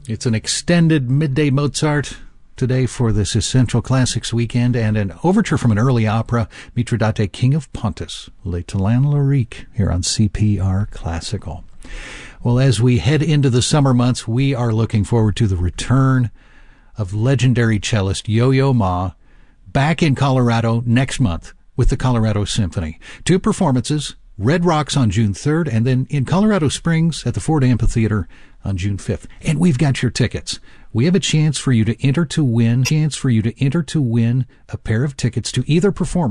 It's an extended midday Mozart today for this Essential Classics weekend, and an overture from an early opera, Mitridate, King of Pontus, Le Talent Lyrique, here on CPR Classical. Well, as we head into the summer months, we are looking forward to the return of legendary cellist Yo-Yo Ma back in Colorado next month with the Colorado Symphony. 2 performances, Red Rocks on June 3rd, and then in Colorado Springs at the Ford Amphitheater on June 5th. And we've got your tickets. We have a chance for you to enter to win a pair of tickets to either performance.